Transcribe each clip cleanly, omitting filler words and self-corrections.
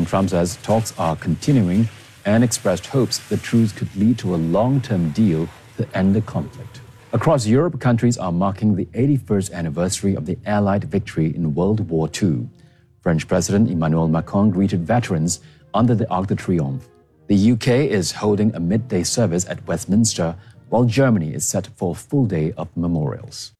President Trump says talks are continuing and expressed hopes the truce could lead to a long-term deal to end the conflict. Across Europe, countries are marking the 81st anniversary of the Allied victory in World War II. French President Emmanuel Macron greeted veterans under the Arc de Triomphe. The UK is holding a midday service at Westminster, while Germany is set for a full day of memorials.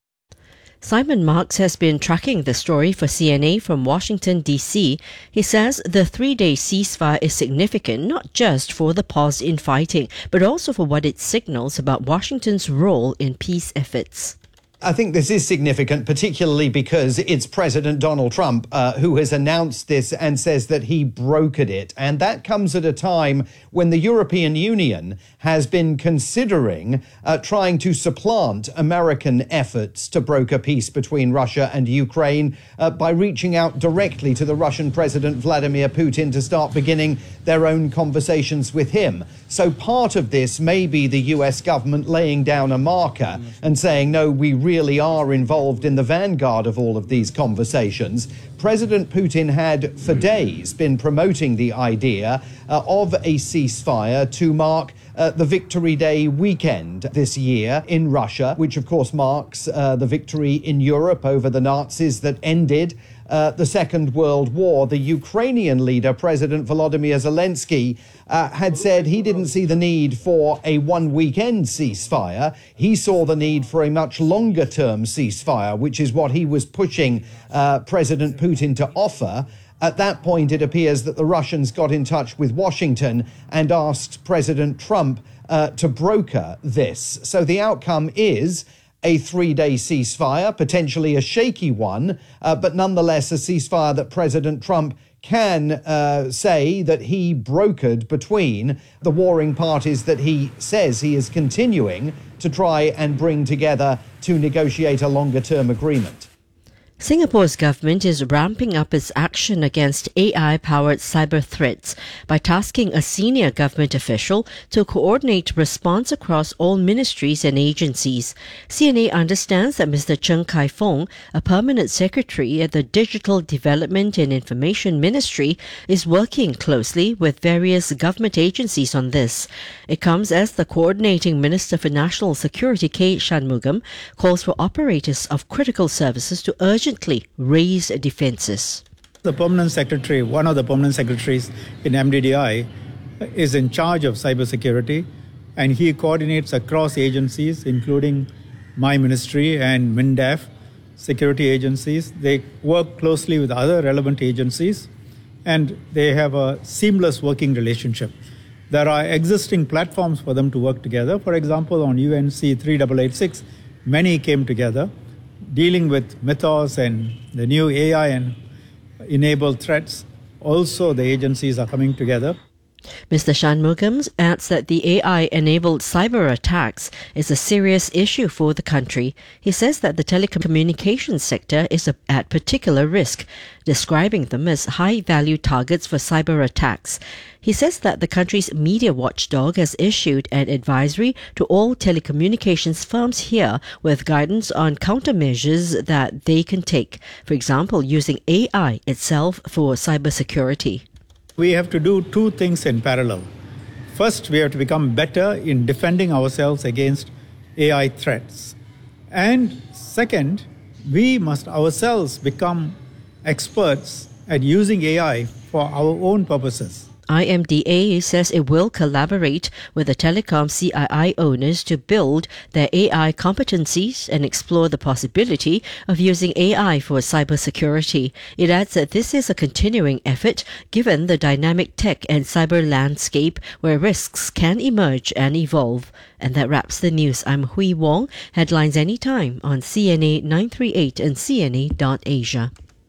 Simon Marks has been tracking the story for CNA from Washington, D.C. He says the 3-day ceasefire is significant not just for the pause in fighting, but also for what it signals about Washington's role in peace efforts. I think this is significant, particularly because it's President Donald Trump who has announced this and says that he brokered it. And that comes at a time when the European Union has been considering trying to supplant American efforts to broker peace between Russia and Ukraine by reaching out directly to the Russian President Vladimir Putin to start beginning their own conversations with him. So part of this may be the US government laying down a marker and saying, no, we really are involved in the vanguard of all of these conversations. President Putin had for days been promoting the idea of a ceasefire to mark the Victory Day weekend this year in Russia, which of course marks the victory in Europe over the Nazis that ended the Second World War. The Ukrainian leader, President Volodymyr Zelensky, had said he didn't see the need for a one-weekend ceasefire. He saw the need for a much longer-term ceasefire, which is what he was pushing President Putin to offer. At that point, it appears that the Russians got in touch with Washington and asked President Trump to broker this. So the outcome is a 3-day ceasefire, potentially a shaky one, but nonetheless a ceasefire that President Trump can say that he brokered between the warring parties that he says he is continuing to try and bring together to negotiate a longer-term agreement. Singapore's government is ramping up its action against AI-powered cyber threats by tasking a senior government official to coordinate response across all ministries and agencies. CNA understands that Mr. Cheng Kai-Fong, a permanent secretary at the Digital Development and Information Ministry, is working closely with various government agencies on this. It comes as the coordinating Minister for National Security, K. Shanmugam, calls for operators of critical services to urgently raise defences. The permanent secretary, one of the permanent secretaries in MDDI, is in charge of cybersecurity, and he coordinates across agencies, including my ministry and MINDEF, security agencies. They work closely with other relevant agencies, and they have a seamless working relationship. There are existing platforms for them to work together. For example, on UNC 3886, many came together, dealing with Mythos and the new AI and enabled threats. Also, the agencies are coming together. Mr. Shanmugam adds that the AI-enabled cyber attacks is a serious issue for the country. He says that the telecommunications sector is at particular risk, describing them as high-value targets for cyber attacks. He says that the country's media watchdog has issued an advisory to all telecommunications firms here with guidance on countermeasures that they can take, for example, using AI itself for cybersecurity. We have to do two things in parallel. First, we have to become better in defending ourselves against AI threats. And second, we must ourselves become experts at using AI for our own purposes. IMDA says it will collaborate with the telecom CII owners to build their AI competencies and explore the possibility of using AI for cybersecurity. It adds that this is a continuing effort given the dynamic tech and cyber landscape where risks can emerge and evolve. And that wraps the news. I'm Hui Wong. Headlines anytime on CNA 938 and CNA.Asia.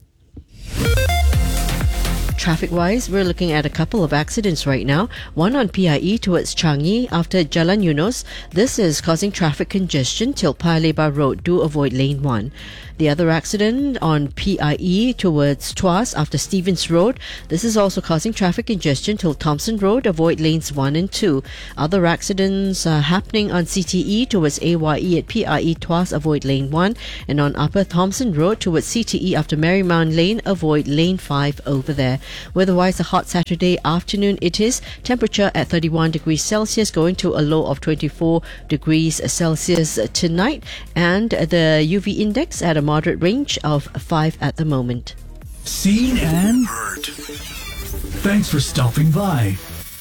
Traffic-wise, we're looking at a couple of accidents right now. One on PIE towards Changi after Jalan Eunos. This is causing traffic congestion till Paya Lebar Road. Do avoid lane 1. The other accident on PIE towards Tuas after Stevens Road. This is also causing traffic congestion till Thompson Road. Avoid lanes 1 and 2. Other accidents are happening on CTE towards AYE at PIE Tuas. Avoid lane 1. And on Upper Thompson Road towards CTE after Marymount Lane. Avoid lane 5 over there. Weather-wise, a hot Saturday afternoon it is. Temperature at 31 degrees Celsius, going to a low of 24 degrees Celsius tonight. And the UV index at a moderate range of 5 at the moment. Seen and heard. Thanks for stopping by.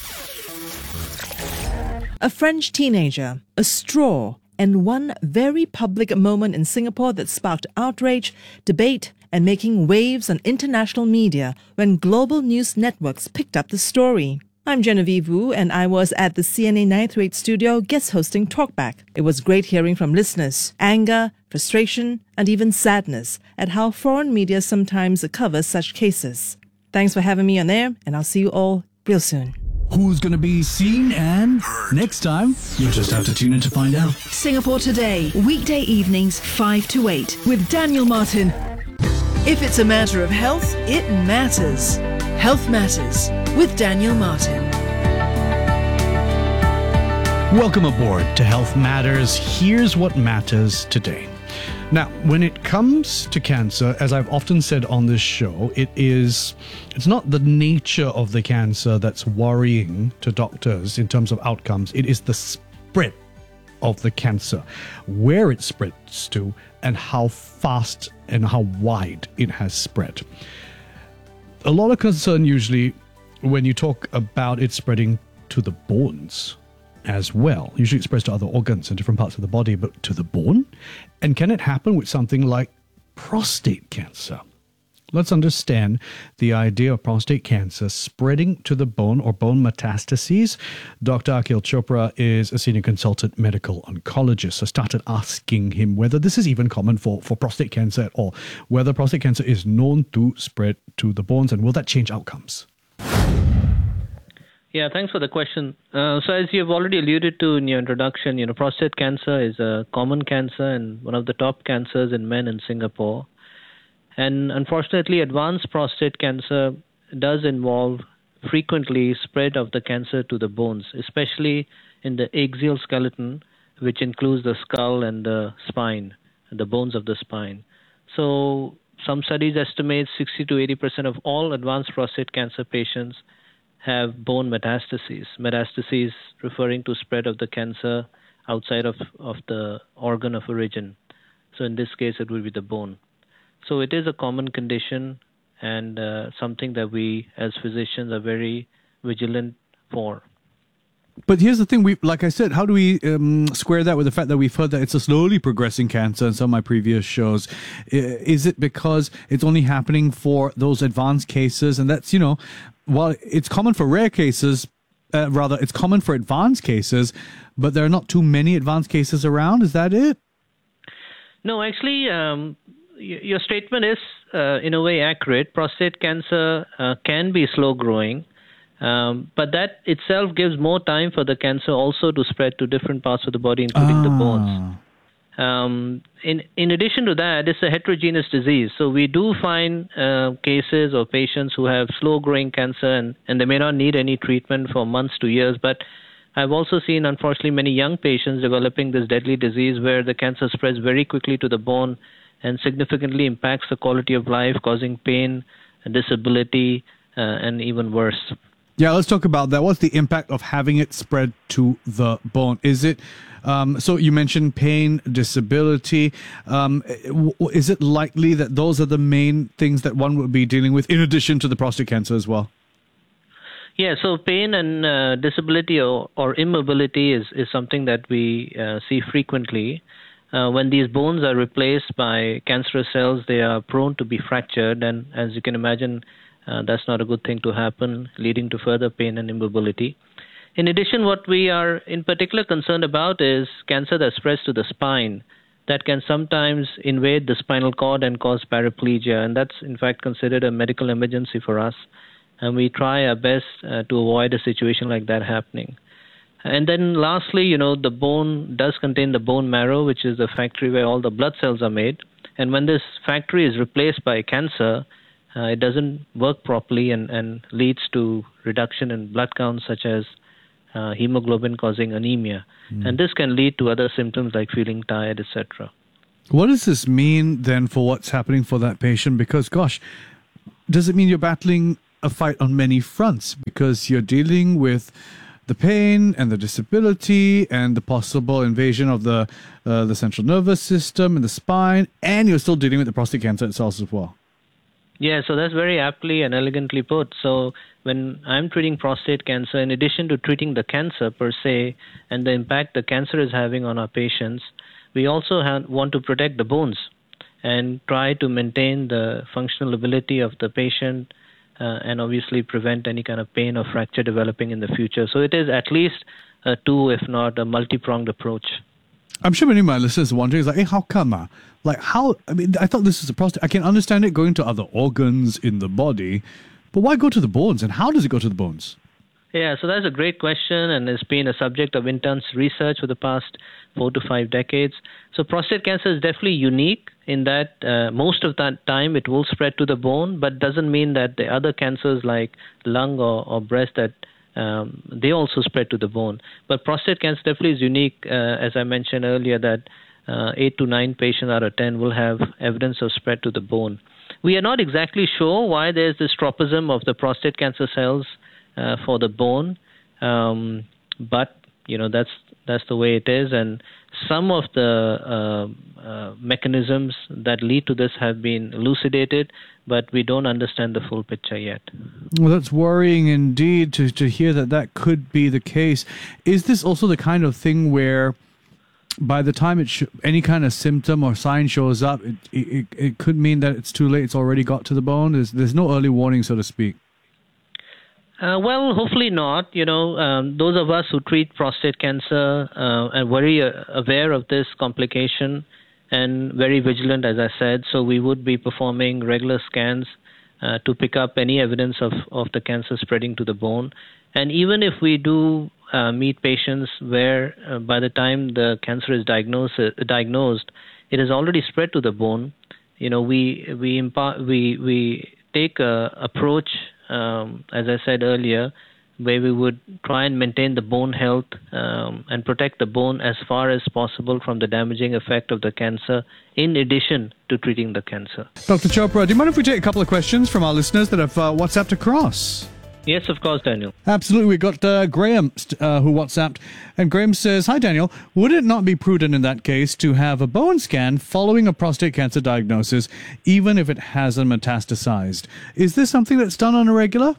A French teenager, a straw, and one very public moment in Singapore that sparked outrage, debate, and making waves on international media when global news networks picked up the story. I'm Genevieve Wu, and I was at the CNA 938 studio guest hosting Talkback. It was great hearing from listeners, anger, frustration, and even sadness at how foreign media sometimes covers such cases. Thanks for having me on air, and I'll see you all real soon. Who's going to be seen and heard? Next time, you'll just have to tune in to find out. Singapore Today, weekday evenings 5 to 8 with Daniel Martin. If it's a matter of health, it matters. Health Matters with Daniel Martin. Welcome aboard to Health Matters. Here's what matters today. Now, when it comes to cancer, as I've often said on this show, it's not the nature of the cancer that's worrying to doctors in terms of outcomes. It is the spread of the cancer, where it spreads to, and how fast and how wide it has spread. A lot of concern usually when you talk about it spreading to the bones as well. Usually it spreads to other organs and different parts of the body, but to the bone? And can it happen with something like prostate cancer? Let's understand the idea of prostate cancer spreading to the bone or bone metastases. Dr. Akhil Chopra is a senior consultant medical oncologist. I started asking him whether this is even common for prostate cancer at all, whether prostate cancer is known to spread to the bones, and will that change outcomes? Yeah, thanks for the question. So as you've already alluded to in your introduction, prostate cancer is a common cancer and one of the top cancers in men in Singapore. And unfortunately, advanced prostate cancer does involve frequently spread of the cancer to the bones, especially in the axial skeleton, which includes the skull and the spine, the bones of the spine. So some studies estimate 60 to 80% of all advanced prostate cancer patients have bone metastases. Metastases referring to spread of the cancer outside of the organ of origin. So in this case, it will be the bone. So it is a common condition and something that we as physicians are very vigilant for. But here's the thing, like I said, how do we square that with the fact that we've heard that it's a slowly progressing cancer in some of my previous shows? Is it because it's only happening for those advanced cases? And that's, while it's common for rare cases, it's common for advanced cases, but there are not too many advanced cases around. Is that it? No, actually, your statement is in a way accurate. Prostate cancer can be slow growing. But that itself gives more time for the cancer also to spread to different parts of the body, including the bones. In addition to that, it's a heterogeneous disease. So we do find cases of patients who have slow-growing cancer and they may not need any treatment for months to years. But I've also seen, unfortunately, many young patients developing this deadly disease where the cancer spreads very quickly to the bone and significantly impacts the quality of life, causing pain, disability, and even worse. Yeah, let's talk about that. What's the impact of having it spread to the bone? Is it, so you mentioned pain, disability. Is it likely that those are the main things that one would be dealing with in addition to the prostate cancer as well? Yeah, so pain and disability or immobility is something that we see frequently. When these bones are replaced by cancerous cells, they are prone to be fractured. And as you can imagine, that's not a good thing to happen, leading to further pain and immobility. In addition, what we are in particular concerned about is cancer that spreads to the spine that can sometimes invade the spinal cord and cause paraplegia. And that's, in fact, considered a medical emergency for us. And we try our best to avoid a situation like that happening. And then lastly, the bone does contain the bone marrow, which is the factory where all the blood cells are made. And when this factory is replaced by cancer, it doesn't work properly and leads to reduction in blood counts such as hemoglobin causing anemia. And this can lead to other symptoms like feeling tired, etc. What does this mean then for what's happening for that patient? Because, gosh, does it mean you're battling a fight on many fronts because you're dealing with the pain and the disability and the possible invasion of the central nervous system and the spine, and you're still dealing with the prostate cancer itself as well. Yeah, so that's very aptly and elegantly put. So when I'm treating prostate cancer, in addition to treating the cancer per se and the impact the cancer is having on our patients, we also want to protect the bones and try to maintain the functional ability of the patient and obviously prevent any kind of pain or fracture developing in the future. So it is at least a two, if not a multi-pronged approach. I'm sure many of my listeners are wondering, like, hey, how come? Like, how? I mean, I thought this is a prostate. I can understand it going to other organs in the body, but why go to the bones? And how does it go to the bones? Yeah, so that's a great question, and it's been a subject of intense research for the past 4 to 5 decades. So prostate cancer is definitely unique in that most of that time it will spread to the bone, but doesn't mean that the other cancers like lung or breast that they also spread to the bone. But prostate cancer definitely is unique, as I mentioned earlier, that 8 to 9 patients out of 10 will have evidence of spread to the bone. We are not exactly sure why there's this tropism of the prostate cancer cells for the bone, but that's the way it is, and some of the mechanisms that lead to this have been elucidated, but we don't understand the full picture yet. Well, that's worrying indeed to hear that could be the case. Is this also the kind of thing where by the time any kind of symptom or sign shows up, it could mean that it's too late, it's already got to the bone? There's no early warning, so to speak. Well, hopefully not. Those of us who treat prostate cancer are very aware of this complication and very vigilant, as I said. So we would be performing regular scans to pick up any evidence of the cancer spreading to the bone. And even if we do meet patients where by the time the cancer is diagnosed, it has already spread to the bone, we take a approach, as I said earlier, where we would try and maintain the bone health and protect the bone as far as possible from the damaging effect of the cancer, in addition to treating the cancer. Dr. Chopra, do you mind if we take a couple of questions from our listeners that have WhatsApped across? Yes, of course, Daniel. Absolutely. We got Graham who WhatsApped, and Graham says, "Hi, Daniel. Would it not be prudent in that case to have a bone scan following a prostate cancer diagnosis, even if it hasn't metastasized? Is this something that's done on a regular?"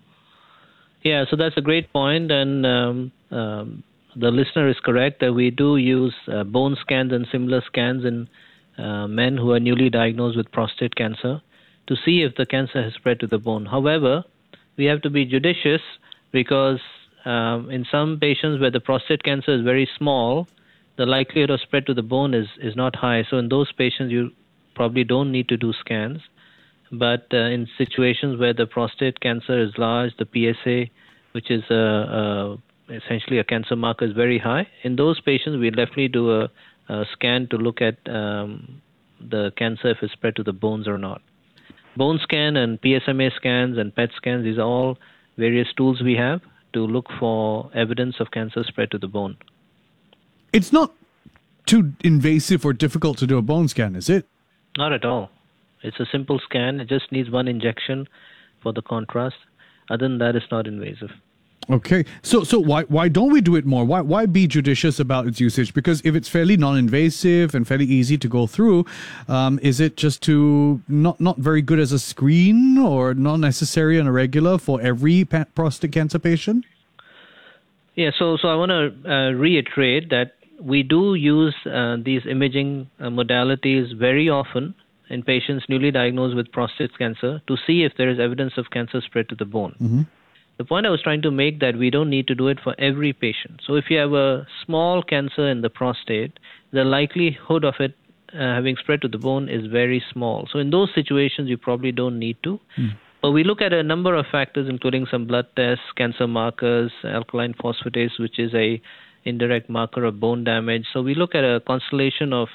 Yeah, so that's a great point, and the listener is correct that we do use bone scans and similar scans in men who are newly diagnosed with prostate cancer to see if the cancer has spread to the bone. However, we have to be judicious because in some patients where the prostate cancer is very small, the likelihood of spread to the bone is not high. So in those patients, you probably don't need to do scans. But in situations where the prostate cancer is large, the PSA, which is essentially a cancer marker, is very high, in those patients, we definitely do a scan to look at the cancer if it's spread to the bones or not. Bone scan and PSMA scans and PET scans, these are all various tools we have to look for evidence of cancer spread to the bone. It's not too invasive or difficult to do a bone scan, is it? Not at all. It's a simple scan. It just needs one injection for the contrast. Other than that, it's not invasive. Okay, so why don't we do it more? Why be judicious about its usage? Because if it's fairly non-invasive and fairly easy to go through, is it just not very good as a screen or not necessary and a regular for every prostate cancer patient? Yeah, so I want to reiterate that we do use these imaging modalities very often in patients newly diagnosed with prostate cancer to see if there is evidence of cancer spread to the bone. Mm-hmm. The point I was trying to make that we don't need to do it for every patient. So if you have a small cancer in the prostate, the likelihood of it having spread to the bone is very small. So in those situations, you probably don't need to. But we look at a number of factors, including some blood tests, cancer markers, alkaline phosphatase, which is a indirect marker of bone damage. So we look at a constellation of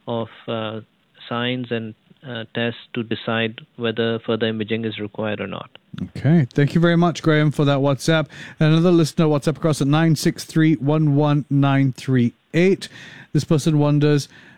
signs and tests to decide whether further imaging is required or not. Okay. Thank you very much, Graham, for that WhatsApp. Another listener WhatsApp across at 963-11938. This person wonders,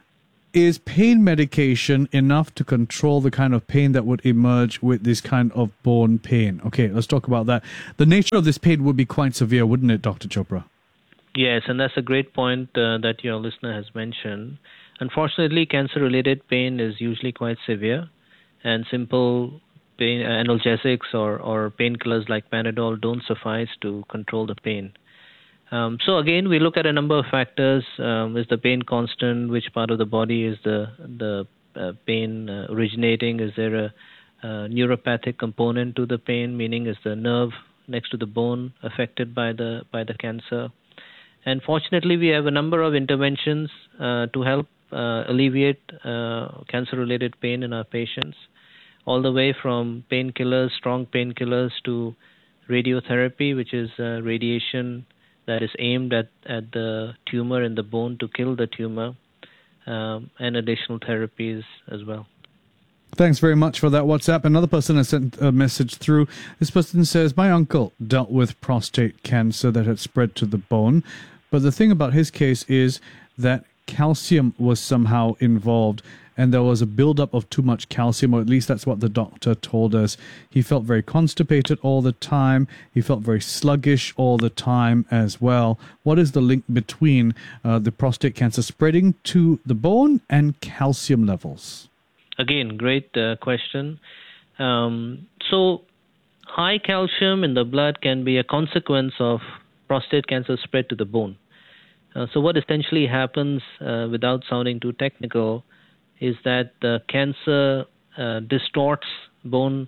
is pain medication enough to control the kind of pain that would emerge with this kind of bone pain? Okay, let's talk about that. The nature of this pain would be quite severe, wouldn't it, Dr. Chopra? Yes, and that's a great point that your listener has mentioned. Unfortunately, cancer-related pain is usually quite severe, and simple pain analgesics or painkillers like Panadol don't suffice to control the pain. So again, we look at a number of factors. Is the pain constant? Which part of the body is the pain originating? Is there a neuropathic component to the pain? Meaning, is the nerve next to the bone affected by the cancer? And fortunately, we have a number of interventions to help alleviate cancer-related pain in our patients, all the way from painkillers, strong painkillers, to radiotherapy, which is radiation that is aimed at the tumor in the bone to kill the tumor, and additional therapies as well. Thanks very much for that WhatsApp. Another person has sent a message through. This person says, my uncle dealt with prostate cancer that had spread to the bone. But the thing about his case is that calcium was somehow involved, and there was a buildup of too much calcium, or at least that's what the doctor told us. He felt very constipated all the time. He felt very sluggish all the time as well. What is the link between the prostate cancer spreading to the bone and calcium levels? Again, great question. So high calcium in the blood can be a consequence of prostate cancer spread to the bone. So what essentially happens, without sounding too technical, is that the cancer distorts bone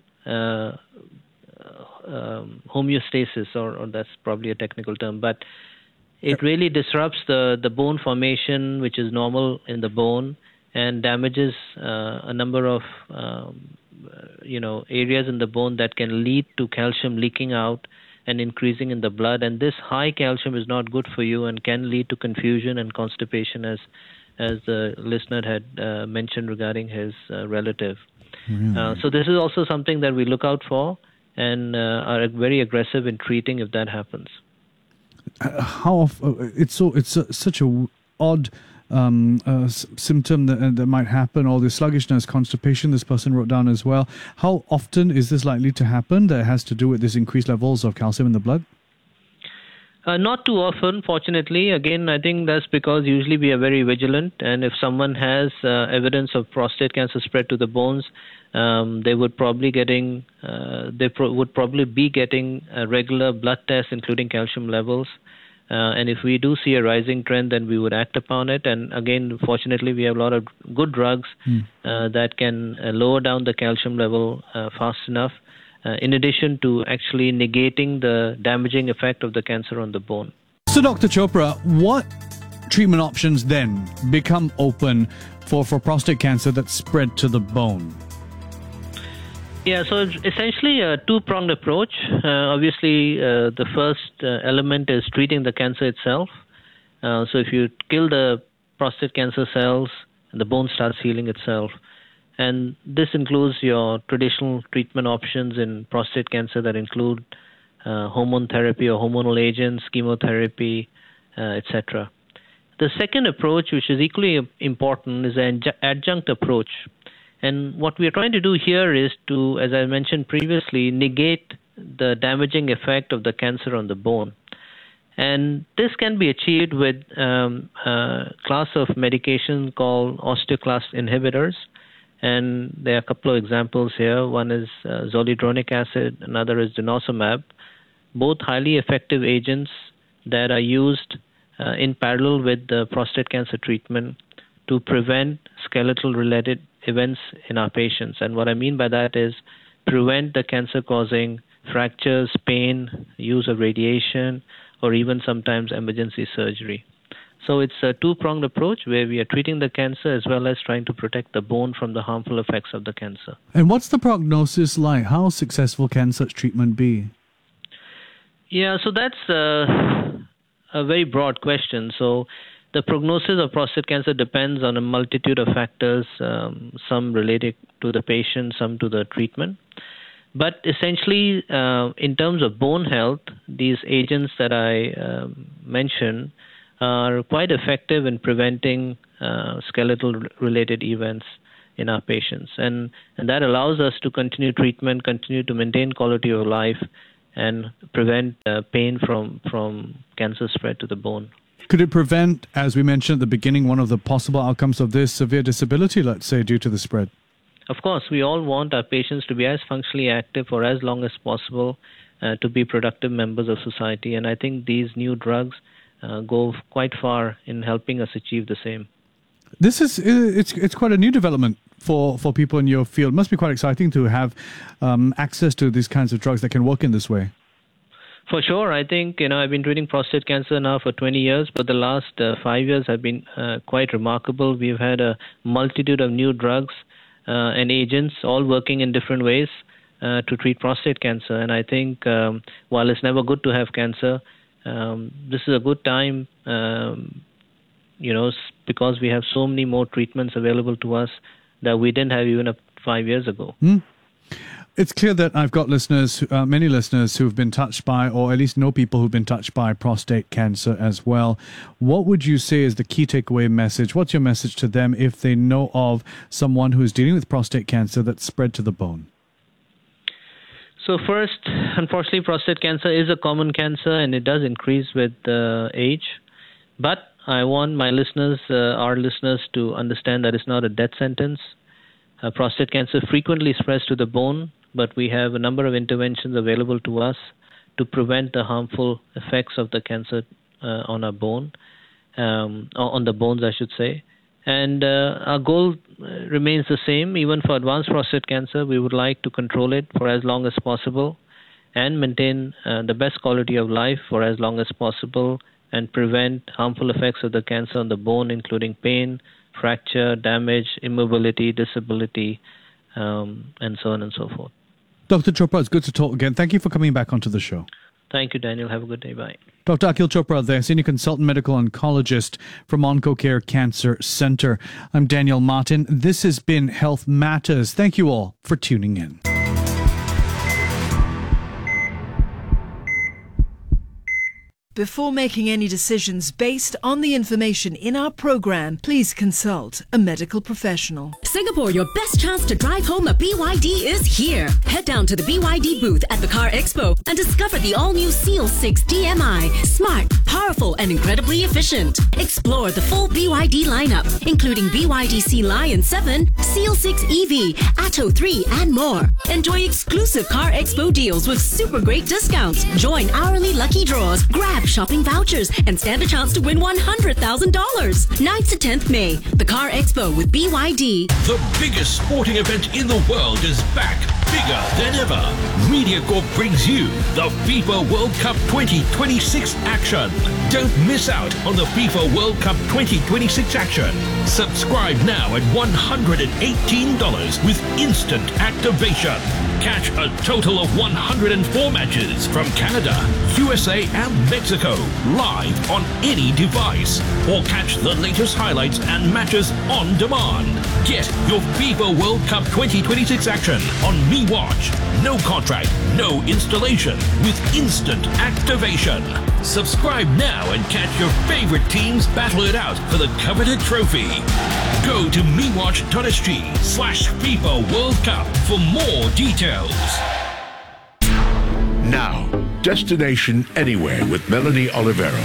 homeostasis, or that's probably a technical term, but it really disrupts the bone formation, which is normal in the bone, and damages a number of areas in the bone that can lead to calcium leaking out and increasing in the blood. And this high calcium is not good for you and can lead to confusion and constipation, as the listener had mentioned regarding his relative. Really? So this is also something that we look out for and are very aggressive in treating if that happens. It's such a odd symptom that might happen, all this sluggishness, constipation, this person wrote down as well. How often is this likely to happen that has to do with this increased levels of calcium in the blood? Not too often, fortunately. Again, I think that's because usually we are very vigilant, and if someone has evidence of prostate cancer spread to the bones, they would probably be getting regular blood tests, including calcium levels. And if we do see a rising trend, then we would act upon it. And again, fortunately, we have a lot of good drugs that can lower down the calcium level fast enough, in addition to actually negating the damaging effect of the cancer on the bone. So, Dr. Chopra, what treatment options then become open for prostate cancer that's spread to the bone? Yeah, so it's essentially a two-pronged approach. Obviously, the first element is treating the cancer itself. So if you kill the prostate cancer cells, the bone starts healing itself. And this includes your traditional treatment options in prostate cancer that include hormone therapy or hormonal agents, chemotherapy, etc. The second approach, which is equally important, is an adjunct approach. And what we are trying to do here is to, as I mentioned previously, negate the damaging effect of the cancer on the bone. And this can be achieved with a class of medication called osteoclast inhibitors. And there are a couple of examples here. One is zoledronic acid, another is denosumab, both highly effective agents that are used in parallel with the prostate cancer treatment to prevent skeletal-related events in our patients. And what I mean by that is prevent the cancer-causing fractures, pain, use of radiation, or even sometimes emergency surgery. So it's a two-pronged approach where we are treating the cancer as well as trying to protect the bone from the harmful effects of the cancer. And what's the prognosis like? How successful can such treatment be? Yeah, so that's a very broad question. So the prognosis of prostate cancer depends on a multitude of factors, some related to the patient, some to the treatment. But essentially, in terms of bone health, these agents that I mentioned are quite effective in preventing skeletal-related events in our patients. And that allows us to continue treatment, continue to maintain quality of life, and prevent pain from cancer spread to the bone. Could it prevent, as we mentioned at the beginning, one of the possible outcomes of this, severe disability, let's say, due to the spread? Of course, we all want our patients to be as functionally active for as long as possible, to be productive members of society. And I think these new drugs go quite far in helping us achieve the same. This is it's quite a new development for people in your field. It must be quite exciting to have access to these kinds of drugs that can work in this way. For sure. I think, I've been treating prostate cancer now for 20 years, but the last 5 years have been quite remarkable. We've had a multitude of new drugs and agents all working in different ways to treat prostate cancer. And I think while it's never good to have cancer, this is a good time, because we have so many more treatments available to us that we didn't have even 5 years ago. It's clear that I've got listeners, many listeners who've been touched by, or at least know people who've been touched by prostate cancer as well. What would you say is the key takeaway message? What's your message to them if they know of someone who's dealing with prostate cancer that's spread to the bone? So first, unfortunately, prostate cancer is a common cancer and it does increase with age. But I want my listeners, our listeners, to understand that it's not a death sentence. Prostate cancer frequently spreads to the bone, but we have a number of interventions available to us to prevent the harmful effects of the cancer on our bone, on the bones, I should say. And our goal remains the same. Even for advanced prostate cancer, we would like to control it for as long as possible and maintain the best quality of life for as long as possible and prevent harmful effects of the cancer on the bone, including pain, fracture, damage, immobility, disability, and so on and so forth. Dr. Chopra, it's good to talk again. Thank you for coming back onto the show. Thank you, Daniel. Have a good day. Bye. Dr. Akhil Chopra there, Senior Consultant Medical Oncologist from OncoCare Cancer Center. I'm Daniel Martin. This has been Health Matters. Thank you all for tuning in. Before making any decisions based on the information in our program, please consult a medical professional. Singapore, your best chance to drive home a BYD is here. Head down to the BYD booth at the Car Expo and discover the all-new Seal 6 DMI. Smart, powerful, and incredibly efficient. Explore the full BYD lineup, including BYD Sea Lion 7, Seal 6 EV, Atto 3, and more. Enjoy exclusive Car Expo deals with super great discounts. Join hourly lucky draws, grab shopping vouchers, and stand a chance to win $100,000. 9th to 10th May, the Car Expo with BYD. The biggest sporting event in the world is back, bigger than ever. MediaCorp brings you the FIFA World Cup 2026 action. Don't miss out on the FIFA World Cup 2026 action. Subscribe now at $118 with instant activation. Catch a total of 104 matches from Canada, USA, and Mexico live on any device. Or catch the latest highlights and matches on demand. Get your FIFA World Cup 2026 action on MeWatch. No contract, no installation, with instant activation. Subscribe now and catch your favorite teams battle it out for the coveted trophy. Go to mewatch.sg/FIFA World Cup for more details. Now, Destination Anywhere with Melanie Olivero.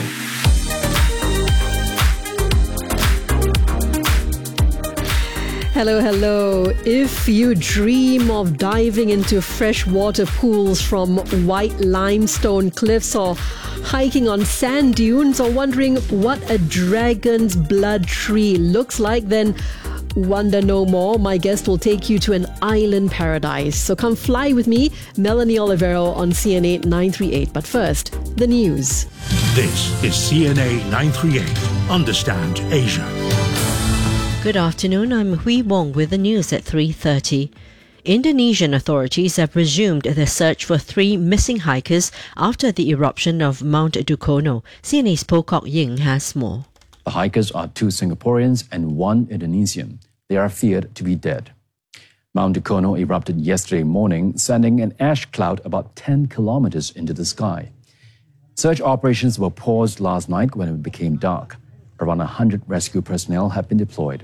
Hello, hello. If you dream of diving into freshwater pools from white limestone cliffs or hiking on sand dunes or wondering what a dragon's blood tree looks like, then wonder no more. My guest will take you to an island paradise. So come fly with me, Melanie Olivero, on CNA 938. But first, the news. This is CNA 938. Understand Asia. Good afternoon, I'm Hui Wong with the news at 3:30. Indonesian authorities have resumed their search for 3 missing hikers after the eruption of Mount Dukono. CNA's Po Kok Ying has more. The hikers are 2 Singaporeans and 1 Indonesian. They are feared to be dead. Mount Dukono erupted yesterday morning, sending an ash cloud about 10 kilometers into the sky. Search operations were paused last night when it became dark. Around 100 rescue personnel have been deployed.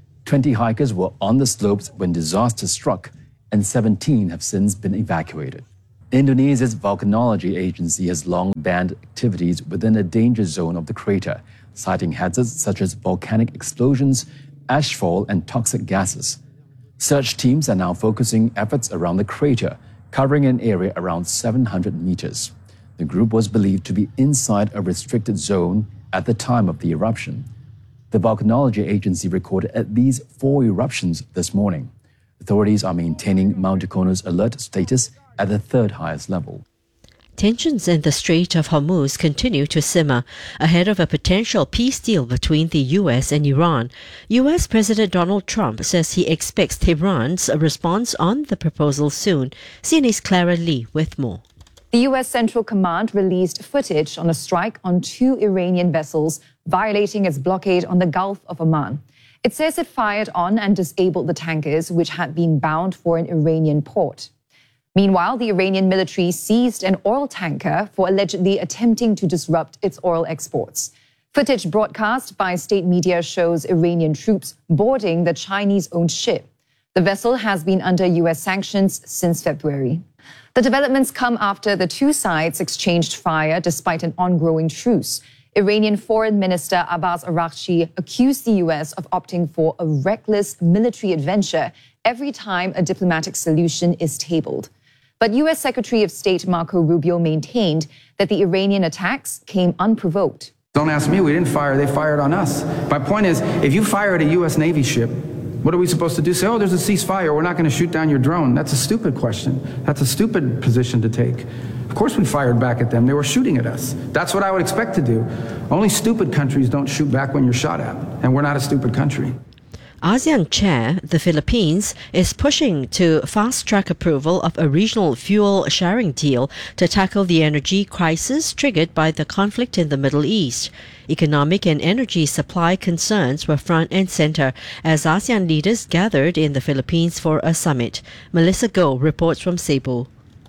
20 hikers were on the slopes when disaster struck, and 17 have since been evacuated. Indonesia's volcanology agency has long banned activities within a danger zone of the crater, citing hazards such as volcanic explosions, ashfall, and toxic gases. Search teams are now focusing efforts around the crater, covering an area around 700 meters. The group was believed to be inside a restricted zone at the time of the eruption. The volcanology agency recorded at least 4 eruptions this morning. Authorities are maintaining Mount Dukono's alert status at the 3rd highest level. Tensions in the Strait of Hormuz continue to simmer ahead of a potential peace deal between the U.S. and Iran. U.S. President Donald Trump says he expects Tehran's response on the proposal soon. CNA's Clara Lee with more. The U.S. Central Command released footage on a strike on 2 Iranian vessels violating its blockade on the Gulf of Oman. It says it fired on and disabled the tankers which had been bound for an Iranian port. Meanwhile, the Iranian military seized an oil tanker for allegedly attempting to disrupt its oil exports. Footage broadcast by state media shows Iranian troops boarding the Chinese-owned ship. The vessel has been under U.S. sanctions since February. The developments come after the two sides exchanged fire despite an ongoing truce. Iranian Foreign Minister Abbas Araghchi accused the U.S. of opting for a reckless military adventure every time a diplomatic solution is tabled. But U.S. Secretary of State Marco Rubio maintained that the Iranian attacks came unprovoked. Don't ask me, we didn't fire, they fired on us. My point is, if you fire at a U.S. Navy ship, what are we supposed to do? Say, oh, there's a ceasefire, we're not going to shoot down your drone. That's a stupid question. That's a stupid position to take. Of course we fired back at them. They were shooting at us. That's what I would expect to do. Only stupid countries don't shoot back when you're shot at. And we're not a stupid country. ASEAN chair, the Philippines, is pushing to fast-track approval of a regional fuel sharing deal to tackle the energy crisis triggered by the conflict in the Middle East. Economic and energy supply concerns were front and center as ASEAN leaders gathered in the Philippines for a summit. Melissa Goh reports from Cebu.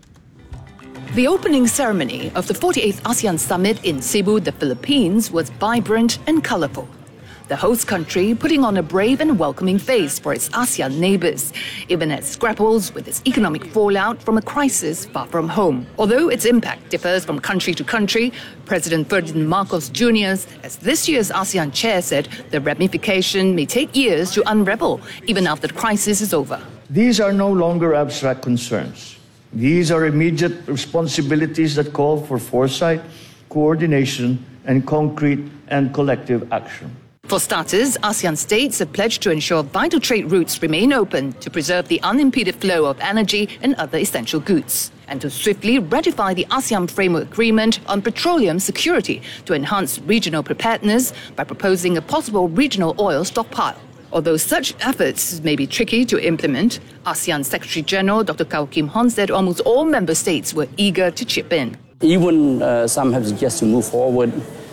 The opening ceremony of the 48th ASEAN Summit in Cebu, the Philippines, was vibrant and colorful. The host country putting on a brave and welcoming face for its ASEAN neighbors, even as it grapples with its economic fallout from a crisis far from home. Although its impact differs from country to country, President Ferdinand Marcos Jr., as this year's ASEAN chair said, the ramification may take years to unravel, even after the crisis is over. These are no longer abstract concerns. These are immediate responsibilities that call for foresight, coordination, and concrete and collective action. For starters, ASEAN states have pledged to ensure vital trade routes remain open to preserve the unimpeded flow of energy and other essential goods, and to swiftly ratify the ASEAN Framework Agreement on petroleum security to enhance regional preparedness by proposing a possible regional oil stockpile. Although such efforts may be tricky to implement, ASEAN Secretary General Dr. Kao Kim Hon said almost all member states were eager to chip in. Even some have suggested to move forward,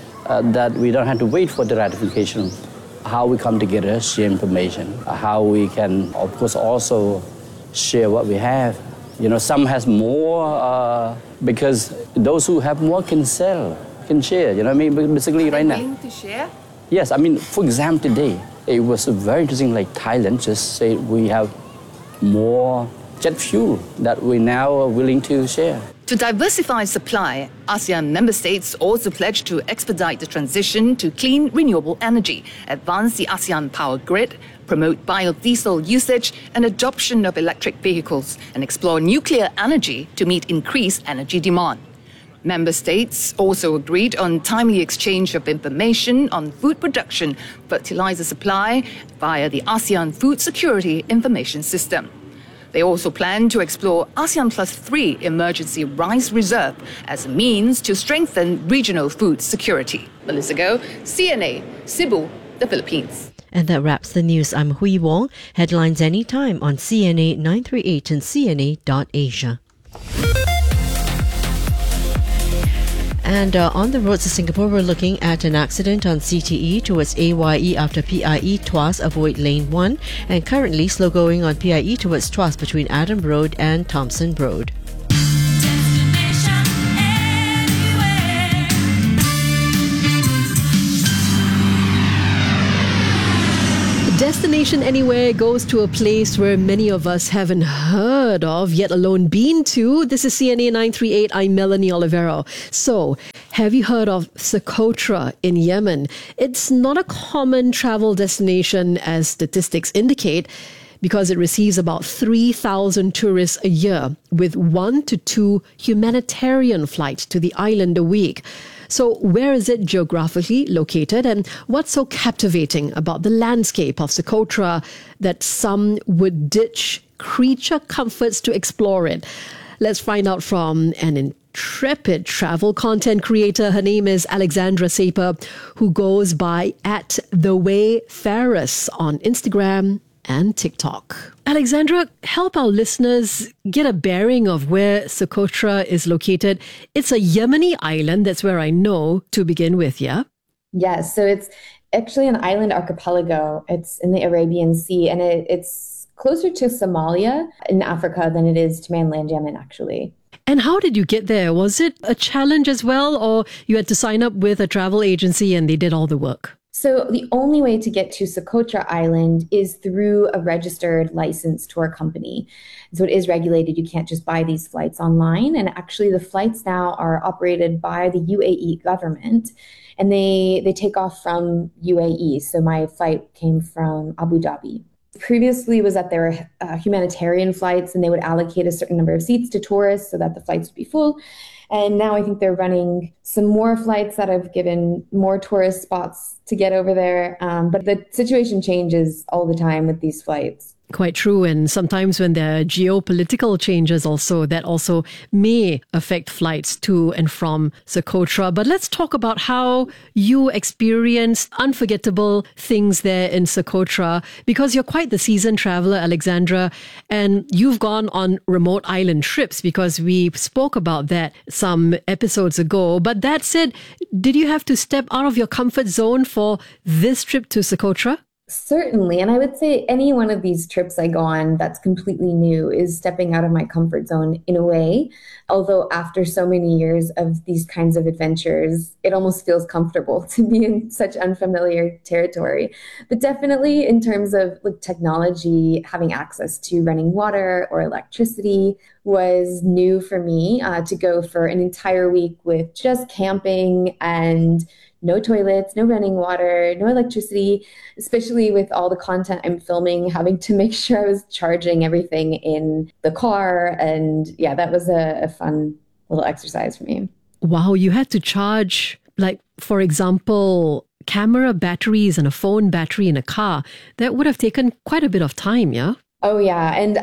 that we don't have to wait for the ratification. How we come together, share information, how we can, of course, also share what we have. You know, some has more because those who have more can sell, can share. You know what I mean? Basically, right now. To share? Yes, I mean, for example, today, it was very interesting, like Thailand just said we have more jet fuel that we now are willing to share. To diversify supply, ASEAN member states also pledged to expedite the transition to clean, renewable energy, advance the ASEAN power grid, promote biodiesel usage and adoption of electric vehicles, and explore nuclear energy to meet increased energy demand. Member states also agreed on timely exchange of information on food production, fertilizer supply via the ASEAN Food Security Information System. They also plan to explore ASEAN Plus 3 Emergency Rice Reserve as a means to strengthen regional food security. Melissa Goh, CNA, Cebu, the Philippines. And that wraps the news. I'm Hui Wong. Headlines anytime on CNA 938 and CNA.Asia. And on the roads of Singapore, we're looking at an accident on CTE towards AYE after PIE Tuas, avoid lane 1, and currently slow going on PIE towards Tuas between Adam Road and Thompson Road. Destination Anywhere goes to a place where many of us haven't heard of, yet alone been to. This is CNA 938. I'm Melanie Olivero. So, have you heard of Socotra in Yemen? It's not a common travel destination as statistics indicate, because it receives about 3,000 tourists a year, with 1 to 2 humanitarian flights to the island a week. So where is it geographically located, and what's so captivating about the landscape of Socotra that some would ditch creature comforts to explore it? Let's find out from an intrepid travel content creator. Her name is Alexandra Saper, who goes by @TheWayfarers on Instagram and TikTok. Alexandra, help our listeners get a bearing of where Socotra is located. It's a Yemeni island, that's where I know to begin with, yeah? Yes, so it's actually an island archipelago. It's in the Arabian Sea, and it's closer to Somalia in Africa than it is to mainland Yemen, actually. And how did you get there? Was it a challenge as well, or you had to sign up with a travel agency and they did all the work? So the only way to get to Socotra Island is through a registered licensed tour company. So it is regulated. You can't just buy these flights online. And actually the flights now are operated by the UAE government, and they take off from UAE. So my flight came from Abu Dhabi. Previously was that there were humanitarian flights, and they would allocate a certain number of seats to tourists so that the flights would be full. And now I think they're running some more flights that have given more tourist spots to get over there. But the situation changes all the time with these flights. Quite true. And sometimes when there are geopolitical changes also, that also may affect flights to and from Socotra. But let's talk about how you experienced unforgettable things there in Socotra, because you're quite the seasoned traveler, Alexandra, and you've gone on remote island trips, because we spoke about that some episodes ago. But that said, did you have to step out of your comfort zone for this trip to Socotra? Certainly. And I would say any one of these trips I go on that's completely new is stepping out of my comfort zone in a way. Although after so many years of these kinds of adventures, it almost feels comfortable to be in such unfamiliar territory. But definitely in terms of like technology, having access to running water or electricity was new for me. To go for an entire week with just camping and no toilets, no running water, no electricity, especially with all the content I'm filming, having to make sure I was charging everything in the car. And yeah, that was a fun little exercise for me. Wow, you had to charge, like, for example, camera batteries and a phone battery in a car. That would have taken quite a bit of time, yeah? Oh, yeah. And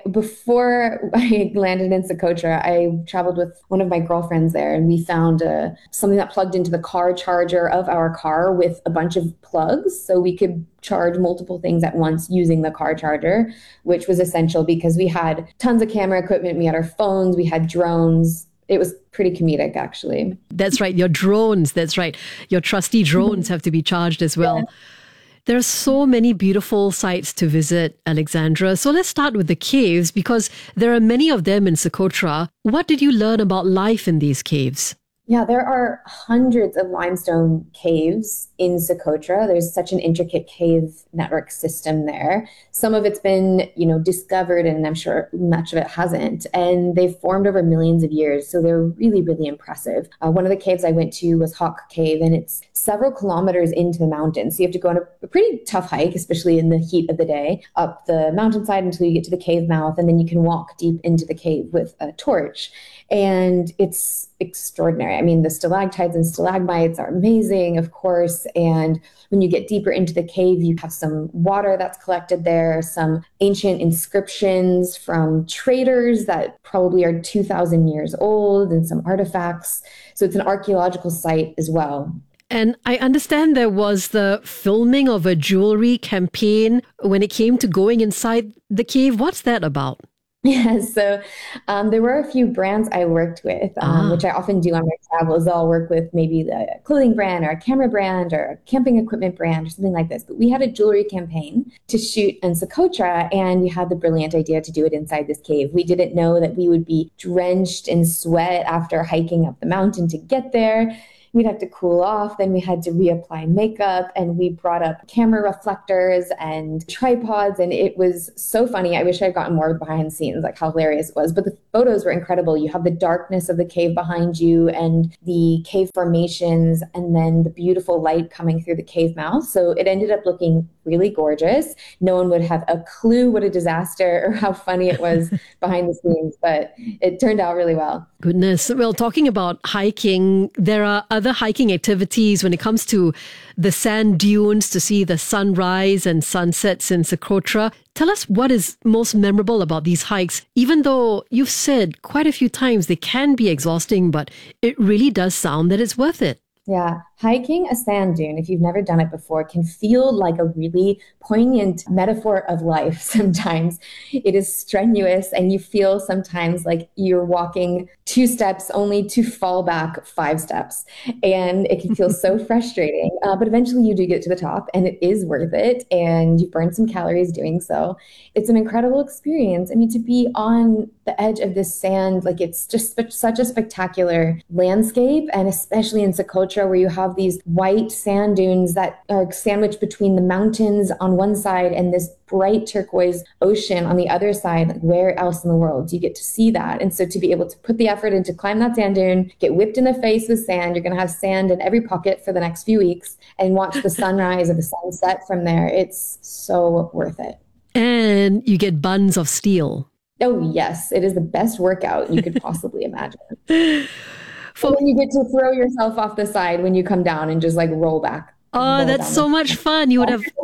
before I landed in Socotra, I traveled with one of my girlfriends there, and we found something that plugged into the car charger of our car with a bunch of plugs. So we could charge multiple things at once using the car charger, which was essential because we had tons of camera equipment. We had our phones, we had drones. It was pretty comedic, actually. That's right. Your drones. That's right. Your trusty drones have to be charged as well. Yeah. There are so many beautiful sites to visit, Alexandra. So let's start with the caves, because there are many of them in Socotra. What did you learn about life in these caves? Yeah, there are hundreds of limestone caves in Socotra. There's such an intricate cave network system there. Some of it's been, discovered, and I'm sure much of it hasn't. And they've formed over millions of years. So they're really, really impressive. One of the caves I went to was Hawk Cave, and it's several kilometers into the mountains. So you have to go on a pretty tough hike, especially in the heat of the day, up the mountainside until you get to the cave mouth. And then you can walk deep into the cave with a torch. And it's extraordinary. I mean, the stalactites and stalagmites are amazing, of course. And when you get deeper into the cave, you have some water that's collected there, some ancient inscriptions from traders that probably are 2,000 years old, and some artifacts. So it's an archaeological site as well. And I understand there was the filming of a jewelry campaign when it came to going inside the cave. What's that about? Yeah, so there were a few brands I worked with, which I often do on my travels. I'll work with maybe the clothing brand or a camera brand or a camping equipment brand or something like this. But we had a jewelry campaign to shoot in Socotra, and we had the brilliant idea to do it inside this cave. We didn't know that we would be drenched in sweat after hiking up the mountain to get there. we'd have to cool off. Then we had to reapply makeup, and we brought up camera reflectors and tripods. And it was so funny. I wish I'd gotten more behind the scenes, like how hilarious it was. But the photos were incredible. You have the darkness of the cave behind you and the cave formations, and then the beautiful light coming through the cave mouth. So it ended up looking really gorgeous. No one would have a clue what a disaster or how funny it was behind the scenes, but it turned out really well. Goodness. Well, talking about hiking, there are other hiking activities when it comes to the sand dunes to see the sunrise and sunsets in Socotra. Tell us what is most memorable about these hikes, even though you've said quite a few times they can be exhausting, but it really does sound that it's worth it. Yeah, hiking a sand dune, if you've never done it before, can feel like a really poignant metaphor of life sometimes. It is strenuous, and you feel sometimes like you're walking 2 steps only to fall back 5 steps. And it can feel so frustrating. But eventually you do get to the top, and it is worth it. And you burn some calories doing so. It's an incredible experience. I mean, to be on the edge of this sand, like it's just such a spectacular landscape. And especially in Socotra, where you have these white sand dunes that are sandwiched between the mountains on one side and this bright turquoise ocean on the other side. Like, where else in the world do you get to see that? And so to be able to put the effort in to climb that sand dune, get whipped in the face with sand, you're going to have sand in every pocket for the next few weeks, and watch the sunrise or the sunset from there. It's so worth it. And you get buns of steel. Oh, yes. It is the best workout you could possibly imagine. When you get to throw yourself off the side when you come down and just like roll back. Oh, that's so much fun.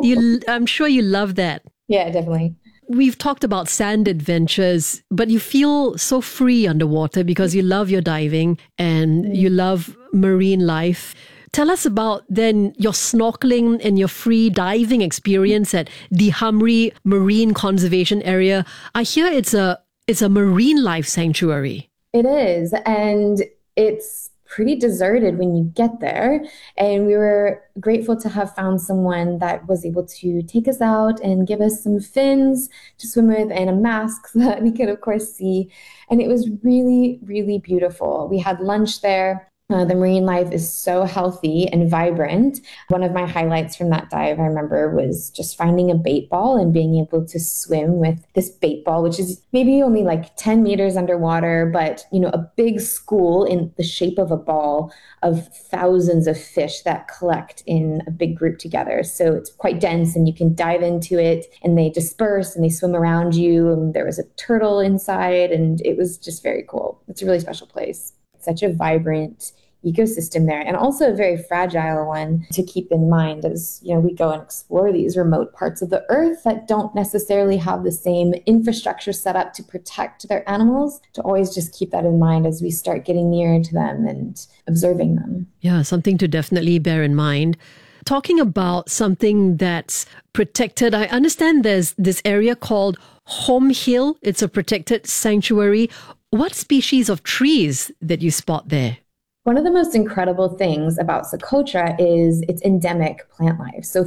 I'm sure you love that. Yeah, definitely. We've talked about sand adventures, but you feel so free underwater because you love your diving and you love marine life. Tell us about then your snorkeling and your free diving experience at the Hamri Marine Conservation Area. I hear it's a marine life sanctuary. It is, and it's pretty deserted when you get there. And we were grateful to have found someone that was able to take us out and give us some fins to swim with and a mask so that we could, of course, see. And it was really, really beautiful. We had lunch there. The marine life is so healthy and vibrant. One of my highlights from that dive, I remember, was just finding a bait ball and being able to swim with this bait ball, which is maybe only like 10 meters underwater, but, you know, a big school in the shape of a ball of thousands of fish that collect in a big group together. So it's quite dense, and you can dive into it, and they disperse and they swim around you. And there was a turtle inside, and it was just very cool. It's a really special place. Such a vibrant ecosystem there, and also a very fragile one to keep in mind as, you know, we go and explore these remote parts of the earth that don't necessarily have the same infrastructure set up to protect their animals, to always just keep that in mind as we start getting nearer to them and observing them. Yeah, something to definitely bear in mind. Talking about something that's protected, I understand there's this area called Home Hill. It's a protected sanctuary. What species of trees that you spot there? One of the most incredible things about Socotra is its endemic plant life. So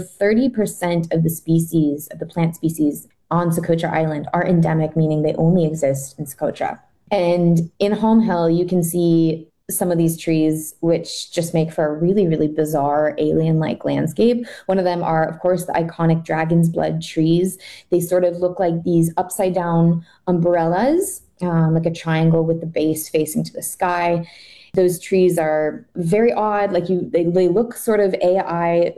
30% of the species, of the plant species on Socotra Island are endemic, meaning they only exist in Socotra. And in Home Hill, you can see some of these trees, which just make for a really, really bizarre alien-like landscape. One of them are, of course, the iconic dragon's blood trees. They sort of look like these upside down umbrellas, like a triangle with the base facing to the sky. Those trees are very odd, they look sort of AI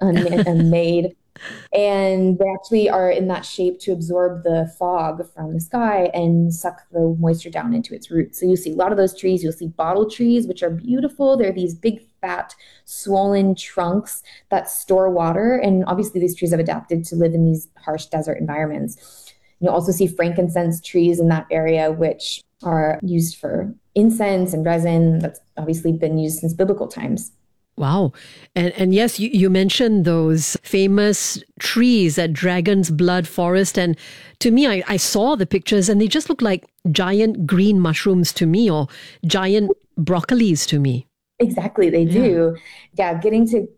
made, and they actually are in that shape to absorb the fog from the sky and suck the moisture down into its roots. So you see a lot of those trees. You'll see bottle trees, which are beautiful. They're these big, fat, swollen trunks that store water, and obviously these trees have adapted to live in these harsh desert environments. You'll also see frankincense trees in that area, which are used for incense and resin. That's obviously been used since biblical times. Wow. And yes, you mentioned those famous trees at Dragon's Blood Forest. And to me, I saw the pictures and they just look like giant green mushrooms to me, or giant broccolis to me. Exactly, they do. Yeah, getting to